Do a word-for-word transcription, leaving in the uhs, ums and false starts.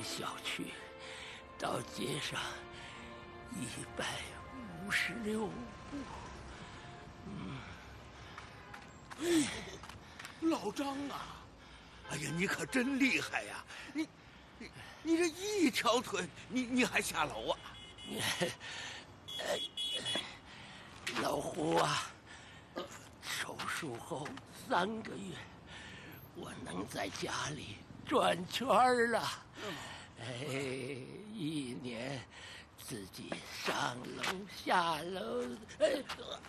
小区到街上一百五十六步。嗯， 哎，老张啊，哎呀，你可真厉害呀！你你你这一条腿，你你还下楼啊？ 老胡啊，手术后三个月，我能在家里转圈了。哎，一年自己上楼下楼，哎，